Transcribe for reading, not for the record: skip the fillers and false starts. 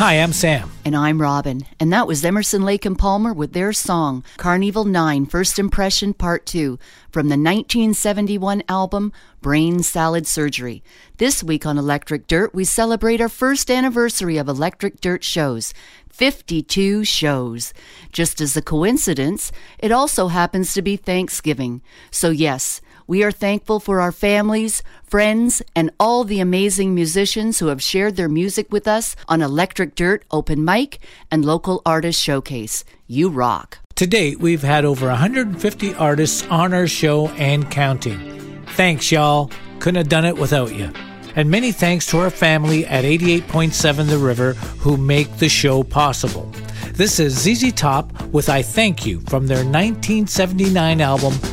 Hi, I'm Sam. And I'm Robin. And that was Emerson, Lake and Palmer with their song, Carnival 9, First Impression Part 2, from the 1971 album, Brain Salad Surgery. This week on Electric Dirt, we celebrate our first anniversary of Electric Dirt shows. 52 shows. Just as a coincidence, it also happens to be Thanksgiving. So yes, we are thankful for our families, friends, and all the amazing musicians who have shared their music with us on Electric Dirt Open Mic and Local Artist Showcase. You rock. To date, we've had over 150 artists on our show and counting. Thanks, y'all. Couldn't have done it without you. And many thanks to our family at 88.7 The River who make the show possible. This is ZZ Top with I Thank You from their 1979 album